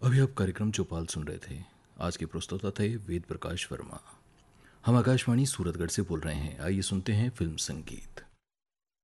अभी आप कार्यक्रम चौपाल सुन रहे थे। आज के प्रस्तोता थे वेद प्रकाश वर्मा। हम आकाशवाणी सूरतगढ़ से बोल रहे हैं। आइए सुनते हैं फिल्म संगीत।